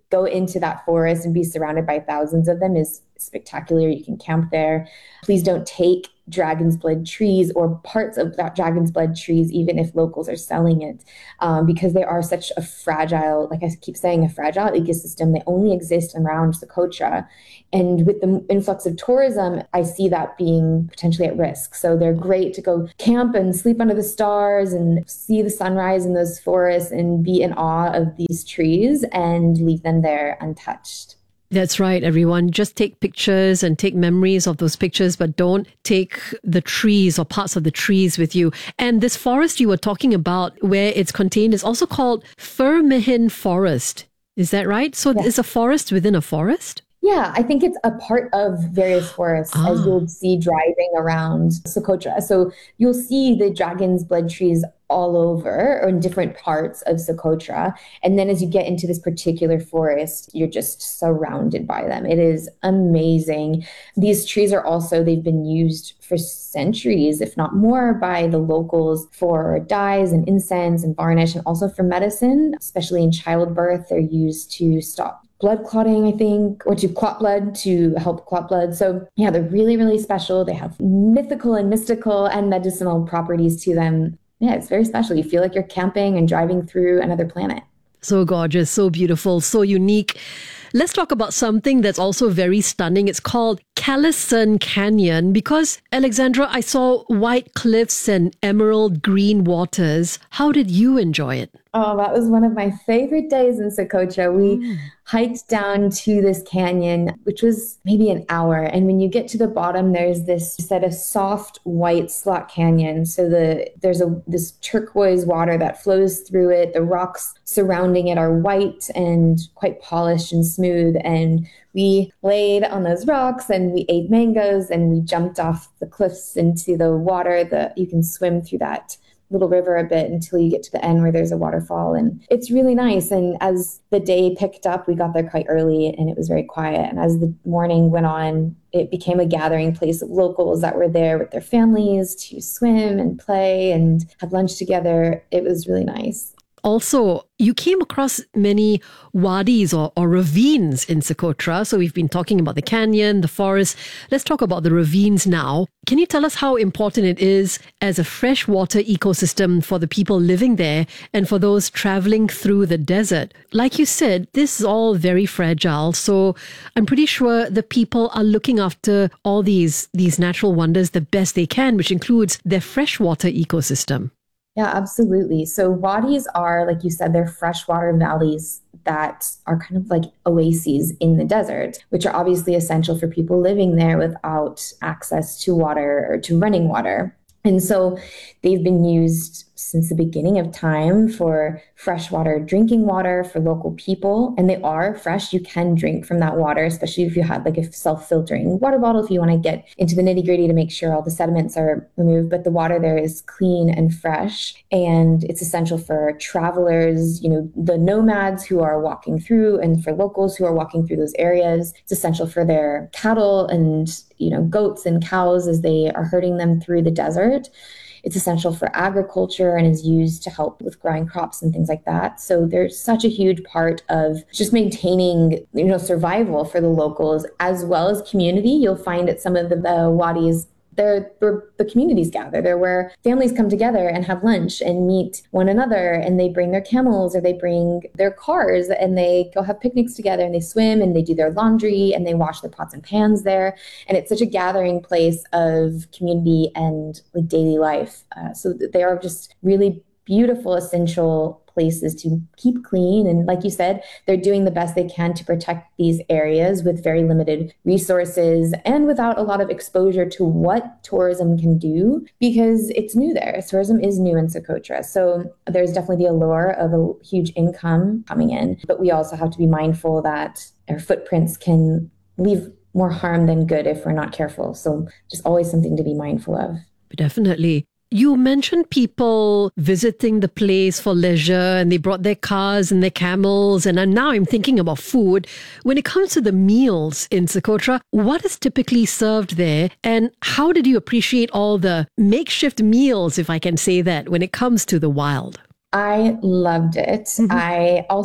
go into that forest and be surrounded by thousands of them is spectacular. You can camp there. Please don't take dragon's blood trees or parts of that dragon's blood trees, even if locals are selling it, because they are such a fragile, like I keep saying, a fragile ecosystem. They only exist around Socotra. And with the influx of tourism, I see that being potentially at risk. So they're great to go camp and sleep under the stars and see the sunrise in those forests and be in awe of these trees and leave them there untouched. That's right, everyone. Just take pictures and take memories of those pictures, but don't take the trees or parts of the trees with you. And this forest you were talking about, where it's contained, is also called Firmihin Forest. Is that right? So It's a forest within a forest? Yeah, I think it's a part of various forests, as you'll see driving around Socotra. So you'll see the dragon's blood trees all over, or in different parts of Socotra. And then as you get into this particular forest, you're just surrounded by them. It is amazing. These trees are also, they've been used for centuries, if not more, by the locals for dyes and incense and varnish, and also for medicine, especially in childbirth. They're used to stop blood clotting, I think, or to clot blood, to help clot blood. So yeah, they're really, really special. They have mythical and mystical and medicinal properties to them. Yeah, it's very special. You feel like you're camping and driving through another planet. So gorgeous, so beautiful, so unique. Let's talk about something that's also very stunning. It's called Callison Canyon because, Alexandra, I saw white cliffs and emerald green waters. How did you enjoy it? Oh, that was one of my favorite days in Socotra. We hiked down to this canyon, which was maybe an hour. And when you get to the bottom, there's this set of soft white slot canyon. So there's this turquoise water that flows through it. The rocks surrounding it are white and quite polished and smooth. And we laid on those rocks and we ate mangoes and we jumped off the cliffs into the water. You can swim through that little river a bit until you get to the end where there's a waterfall, and it's really nice. And as the day picked up, we got there quite early and it was very quiet, and as the morning went on, it became a gathering place of locals that were there with their families to swim and play and have lunch together. It was really nice. Also, you came across many wadis or ravines in Socotra. So we've been talking about the canyon, the forest. Let's talk about the ravines now. Can you tell us how important it is as a freshwater ecosystem for the people living there and for those traveling through the desert? Like you said, this is all very fragile. So I'm pretty sure the people are looking after all these natural wonders the best they can, which includes their freshwater ecosystem. Yeah, absolutely. So wadis are, like you said, they're freshwater valleys that are kind of like oases in the desert, which are obviously essential for people living there without access to water or to running water. And so they've been used since the beginning of time for freshwater drinking water for local people. And they are fresh. You can drink from that water, especially if you have like a self-filtering water bottle, if you want to get into the nitty-gritty to make sure all the sediments are removed. But the water there is clean and fresh. And it's essential for travelers, the nomads who are walking through, and for locals who are walking through those areas. It's essential for their cattle and goats and cows as they are herding them through the desert. It's essential for agriculture and is used to help with growing crops and things like that. So there's such a huge part of just maintaining, survival for the locals as well as community. You'll find at some of the wadis, they're where the communities gather. They're where families come together and have lunch and meet one another, and they bring their camels or they bring their cars and they go have picnics together and they swim and they do their laundry and they wash their pots and pans there. And it's such a gathering place of community and like daily life. So they are just really beautiful, essential places to keep clean. And like you said, they're doing the best they can to protect these areas with very limited resources and without a lot of exposure to what tourism can do, because it's new there. Tourism is new in Socotra. So there's definitely the allure of a huge income coming in. But we also have to be mindful that our footprints can leave more harm than good if we're not careful. So just always something to be mindful of. Definitely. You mentioned people visiting the place for leisure and they brought their cars and their camels. And now I'm thinking about food. When it comes to the meals in Socotra, what is typically served there? And how did you appreciate all the makeshift meals, if I can say that, when it comes to the wild? I loved it. I also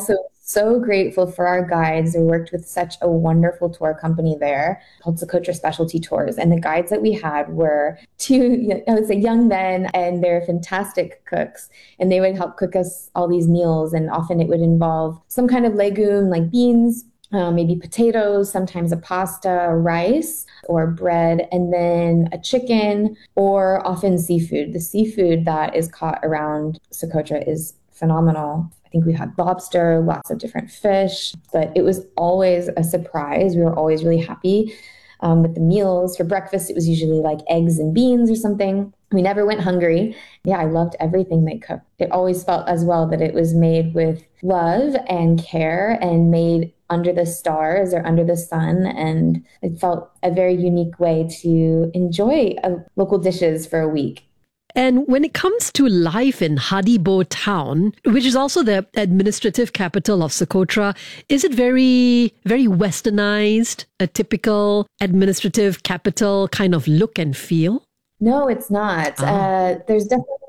so grateful for our guides. We worked with such a wonderful tour company there called Socotra Specialty Tours. And the guides that we had were two, I would say, young men, and they're fantastic cooks. And they would help cook us all these meals. And often it would involve some kind of legume like beans, maybe potatoes, sometimes a pasta, rice, or bread, and then a chicken, or often seafood. The seafood that is caught around Socotra is phenomenal. I think we had lobster, lots of different fish, but it was always a surprise. We were always really happy with the meals. For breakfast, it was usually like eggs and beans or something. We never went hungry. Yeah, I loved everything they cooked. It always felt as well that it was made with love and care and made under the stars or under the sun. And it felt a very unique way to enjoy local dishes for a week. And when it comes to life in Hadibo town, which is also the administrative capital of Socotra, is it very, very westernized, a typical administrative capital kind of look and feel? No, it's not. There's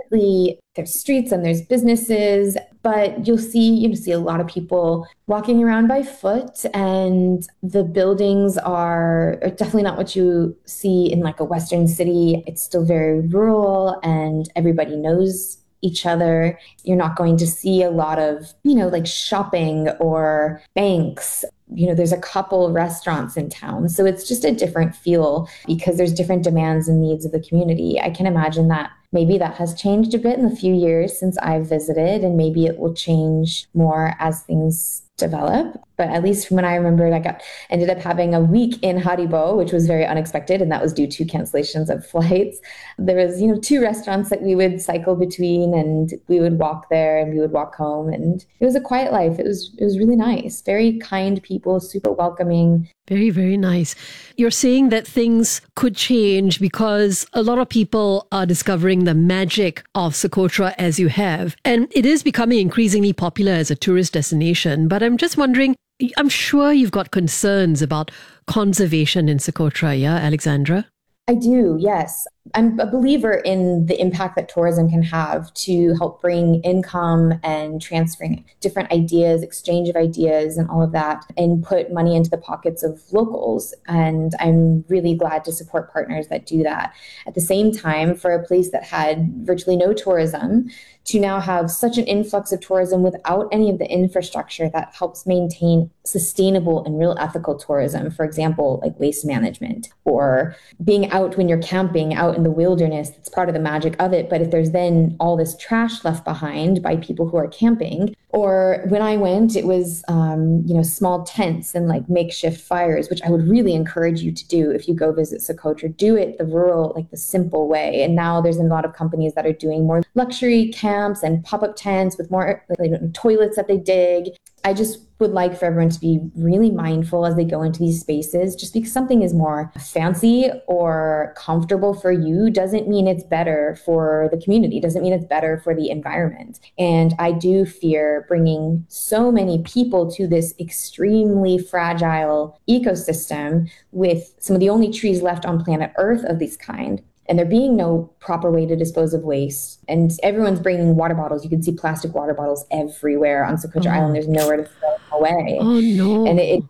streets and there's businesses, but you'll see a lot of people walking around by foot, and the buildings are definitely not what you see in like a Western city. It's still very rural and everybody knows each other. You're not going to see a lot of, like shopping or banks. There's a couple restaurants in town. So it's just a different feel because there's different demands and needs of the community. I can imagine that maybe that has changed a bit in the few years since I've visited, and maybe it will change more as things develop. But at least from when I remember, I ended up having a week in Hadibo, which was very unexpected, and that was due to cancellations of flights. There was, 2 restaurants that we would cycle between, and we would walk there and we would walk home, and it was a quiet life. It was really nice. Very kind people, super welcoming. Very, very nice. You're saying that things could change because a lot of people are discovering the magic of Socotra as you have, and it is becoming increasingly popular as a tourist destination. But I'm just wondering, I'm sure you've got concerns about conservation in Socotra, yeah, Alexandra? I do, yes. I'm a believer in the impact that tourism can have to help bring income and transferring different ideas, exchange of ideas and all of that, and put money into the pockets of locals. And I'm really glad to support partners that do that. At the same time, for a place that had virtually no tourism, to now have such an influx of tourism without any of the infrastructure that helps maintain sustainable and real ethical tourism, for example, like waste management or being out when you're camping out in the wilderness, that's part of the magic of it. But if there's then all this trash left behind by people who are camping, or when I went, it was, small tents and like makeshift fires, which I would really encourage you to do if you go visit Socotra. Do it the rural, like the simple way. And now there's a lot of companies that are doing more luxury camps and pop-up tents with more toilets that they dig. I just would like for everyone to be really mindful as they go into these spaces. Just because something is more fancy or comfortable for you doesn't mean it's better for the community, doesn't mean it's better for the environment. And I do fear bringing so many people to this extremely fragile ecosystem with some of the only trees left on planet Earth of this kind. And there being no proper way to dispose of waste. And everyone's bringing water bottles. You can see plastic water bottles everywhere on Socotra Island. There's nowhere to throw them away. Oh, no. And it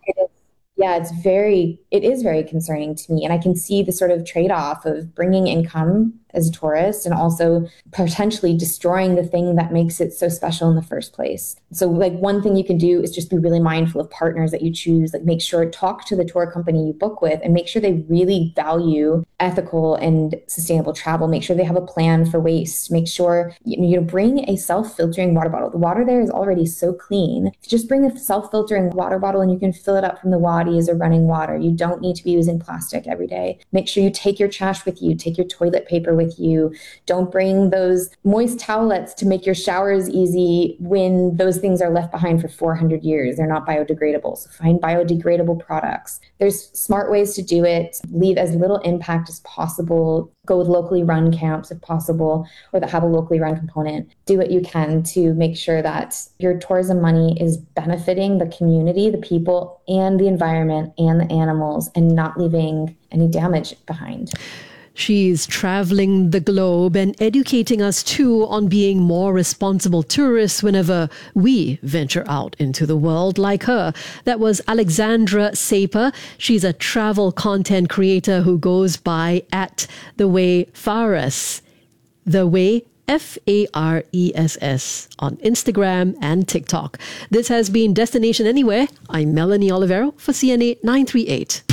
is very concerning to me. And I can see the sort of trade-off of bringing income as a tourist and also potentially destroying the thing that makes it so special in the first place. So like one thing you can do is just be really mindful of partners that you choose, like make sure talk to the tour company you book with and make sure they really value ethical and sustainable travel. Make sure they have a plan for waste. Make sure you bring a self-filtering water bottle. The water there is already so clean. Just bring a self-filtering water bottle and you can fill it up from the wadi as a running water. You don't need to be using plastic every day. Make sure you take your trash with you, take your toilet paper with you. Don't bring those moist towelettes to make your showers easy when those things are left behind for 400 years. They're not biodegradable. So find biodegradable products. There's smart ways to do it. Leave as little impact as possible. Go with locally run camps if possible, or that have a locally run component. Do what you can to make sure that your tourism money is benefiting the community, the people, and the environment and the animals, and not leaving any damage behind. She's traveling the globe and educating us too on being more responsible tourists whenever we venture out into the world like her. That was Alexandra Saper. She's a travel content creator who goes by @TheWayFaress. The Way Faress on Instagram and TikTok. This has been Destination Anywhere. I'm Melanie Olivero for CNA 938.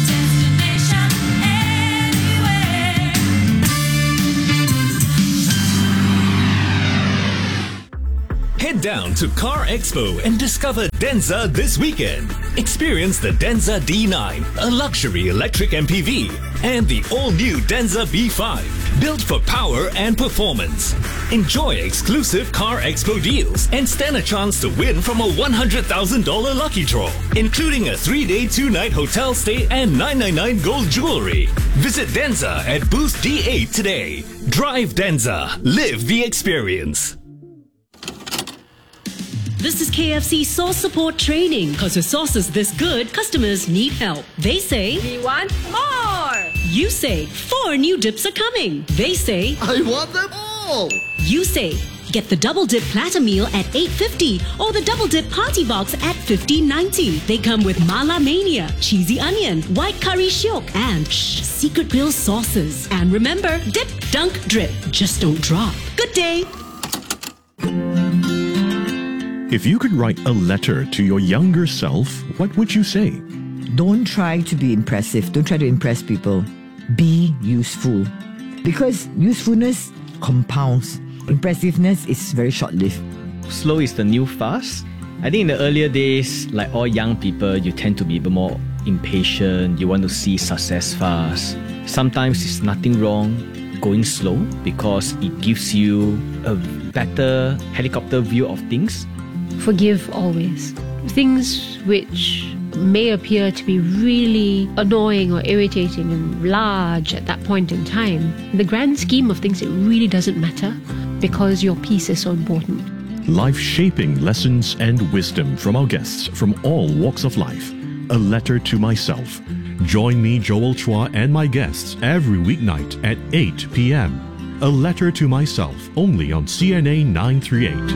Head down to Car Expo and discover Denza this weekend. Experience the Denza D9, a luxury electric MPV, and the all-new Denza B5, built for power and performance. Enjoy exclusive Car Expo deals and stand a chance to win from a $100,000 lucky draw, including a 3-day, 2-night hotel stay and $999 gold jewelry. Visit Denza at booth D8 today. Drive Denza. Live the experience. This is KFC sauce support training. Because with sauces this good, customers need help. They say, we want more. You say, 4 new dips are coming. They say, I want them all. You say, get the double dip platter meal at $8.50 or the double dip party box at $15.90. They come with Mala Mania, cheesy onion, white curry shiok, and secret grill sauces. And remember, dip, dunk, drip. Just don't drop. Good day. If you could write a letter to your younger self, what would you say? Don't try to be impressive. Don't try to impress people. Be useful. Because usefulness compounds. Impressiveness is very short-lived. Slow is the new fast. I think in the earlier days, like all young people, you tend to be a bit more impatient. You want to see success fast. Sometimes it's nothing wrong going slow because it gives you a better helicopter view of things. Forgive always. Things which may appear to be really annoying or irritating and large at that point in time, in the grand scheme of things, it really doesn't matter because your peace is so important. Life-shaping lessons and wisdom from our guests from all walks of life. A letter to myself. Join me, Joel Chua, and my guests every weeknight at 8 p.m. A letter to myself, only on CNA 938.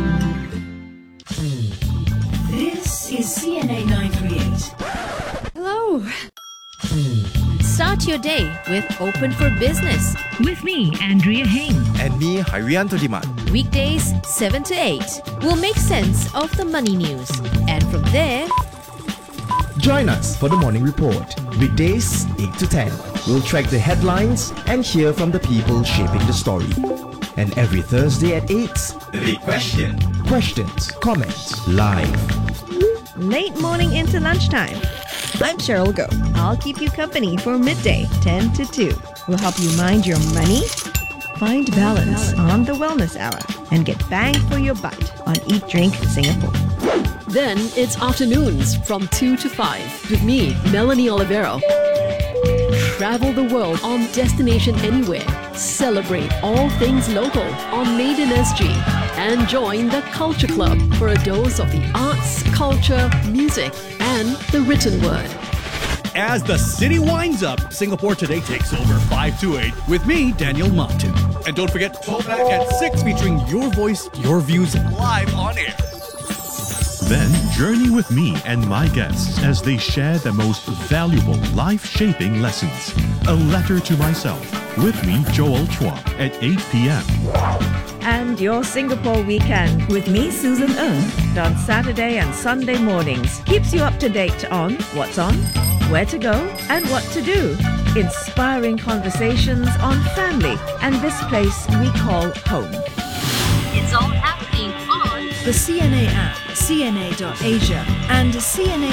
This is CNA 938. Hello. Start your day with Open for Business. With me, Andrea Heng. And me, Harianto Diman. Weekdays 7 to 8. We'll make sense of the money news. And from there, join us for the Morning Report. Weekdays 8 to 10. We'll track the headlines and hear from the people shaping the story. And every Thursday at 8, The Big Question. Questions, comments, live. Late morning into lunchtime. I'm Cheryl Go. I'll keep you company for midday, 10 to 2. We'll help you mind your money, find balance on the Wellness Hour, and get bang for your buck on Eat Drink Singapore. Then it's afternoons from 2 to 5 with me, Melanie Olivero. Travel the world on Destination Anywhere. Celebrate all things local on Made in SG. And join the Culture Club for a dose of the arts, culture, music, and the written word. As the city winds up, Singapore Today takes over 5 to 8 with me, Daniel Martin. And don't forget, Throwback at 6 featuring your voice, your views live on air. Then journey with me and my guests as they share the most valuable life-shaping lessons. A letter to myself with me, Joel Chua, at 8 p.m. And your Singapore weekend with me, Susan Ng, on Saturday and Sunday mornings. Keeps you up to date on what's on, where to go, and what to do. Inspiring conversations on family and this place we call home. it's all happening on The CNA app, CNA.Asia, and CNA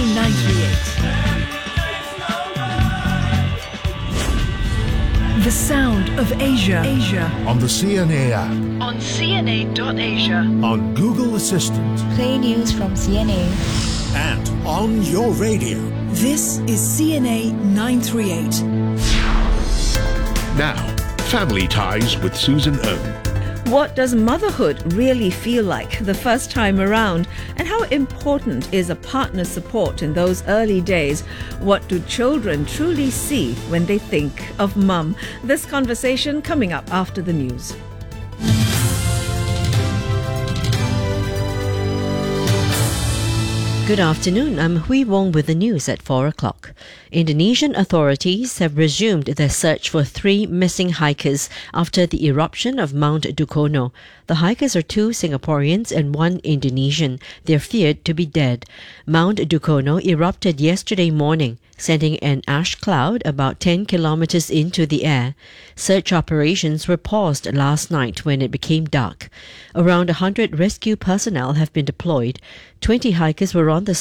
938. The sound of Asia. On the CNA app. On CNA.Asia. On Google Assistant. Play news from CNA. And on your radio. This is CNA 938. Now, Family Ties with Susan Ng. What does motherhood really feel like the first time around? And how important is a partner's support in those early days? What do children truly see when they think of mum? This conversation coming up after the news. Good afternoon, I'm Hui Wong with the news at 4 o'clock. Indonesian authorities have resumed their search for 3 missing hikers after the eruption of Mount Dukono. The hikers are 2 Singaporeans and 1 Indonesian. They're feared to be dead. Mount Dukono erupted yesterday morning, sending an ash cloud about 10 kilometers into the air. Search operations were paused last night when it became dark. Around 100 rescue personnel have been deployed. 20 hikers were on the